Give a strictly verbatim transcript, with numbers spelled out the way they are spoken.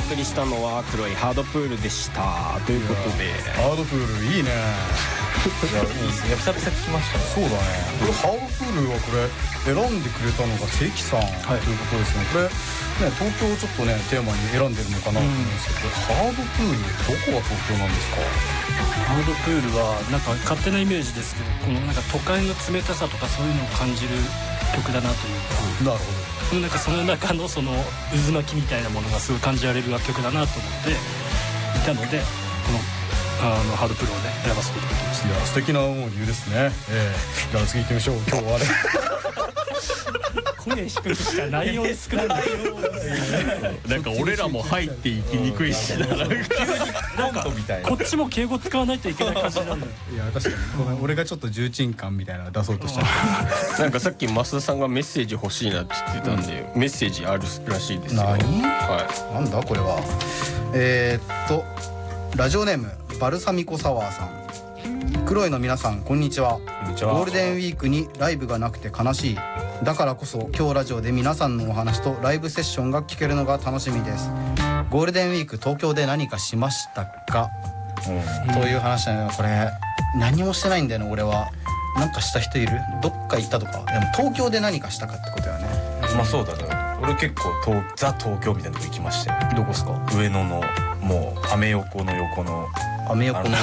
送りしたのは黒いハードプールでしたということで。 ハードプールいいね。 いやいいですね、久々聞きましたね。 そうだね。これハードプールはこれ選んでくれたのが関さん、はい、ということですね。これね、東京をちょっとねテーマに選んでるのかなと思うんですけど、うん、ハードプールどこが東京なんですか？ ハードプールはなんか勝手なイメージですけど、このなんか都会の冷たさとかそういうのを感じる曲だなというか、 なるほど。 なんかその中のその渦巻きみたいなものがすごい感じられる楽曲だなと思っていたので、このあのハードプールをね選ばせていただきました。 いや素敵なもう理由ですね。えー、じゃあ次行きましょう。今日はね声低くした内容少ないなんか俺らも入っていきにくいしな、なんかなんかこっちも敬語使わないといけない感じなんだよ。 いや確かにごめん、俺がちょっと重鎮感みたいなの出そうとしちゃったなんかさっき増田さんがメッセージ欲しいなって言ってたんで、うん、メッセージあるらしいですよ。 何？ はい、 なんだこれは。えー、っとラジオネームバルサミコサワーさん。黒いの皆さんこんにちは。 こんにちは。 ゴールデンウィークにライブがなくて悲しい。だからこそ今日ラジオで皆さんのお話とライブセッションが聞けるのが楽しみです。ゴールデンウィーク東京で何かしましたか、うん、という話なの。これ何もしてないんだよね俺は。なんかした人いる？どっか行ったとか。でも東京で何かしたかってことだよね。 まあそうだね。俺結構東ザ東京みたいなとこ行きましたよ。 どこですか？ 上野のもうアメ横の横のアメ横の